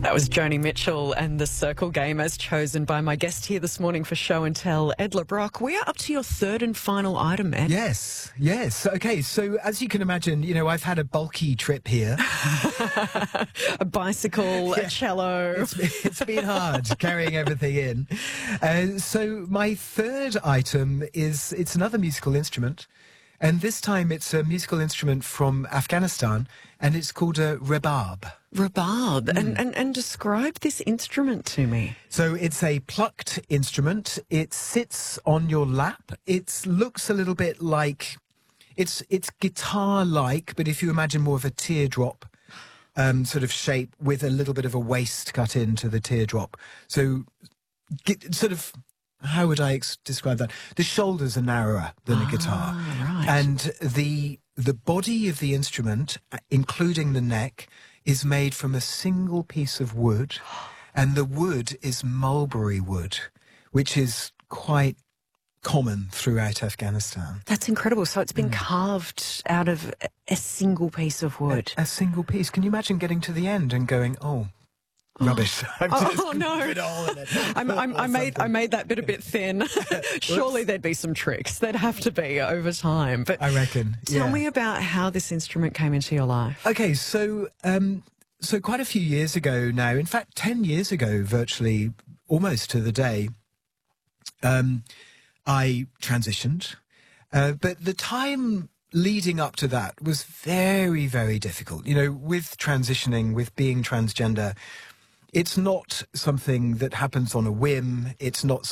That was Joni Mitchell and the Circle Game, as chosen by my guest here this morning for Show and Tell, Ed Le Brocq. We are up to your third and final item, Ed. Yes. Okay, so as you can imagine, I've had a bulky trip here. A bicycle, a cello. It's been hard carrying everything in. So my third item it's another musical instrument. And this time it's a musical instrument from Afghanistan, and it's called a rebab. Rebab. And describe this instrument to me. So it's a plucked instrument. It sits on your lap. It looks a little bit like, it's guitar-like, but if you imagine more of a teardrop sort of shape with a little bit of a waist cut into the teardrop. So how would I describe that? The shoulders are narrower than a guitar. Right. And the body of the instrument, including the neck, is made from a single piece of wood. And the wood is mulberry wood, which is quite common throughout Afghanistan. That's incredible. So it's been carved out of a single piece of wood. A single piece. Can you imagine getting to the end and going, oh, rubbish. No. I made that bit a bit thin. Surely there'd be some tricks. There'd have to be over time. But I reckon. Tell me about how this instrument came into your life. Okay, so quite a few years ago now, in fact 10 years ago, virtually almost to the day, I transitioned. But the time leading up to that was very, very difficult. With transitioning, with being transgender, it's not something that happens on a whim. It's not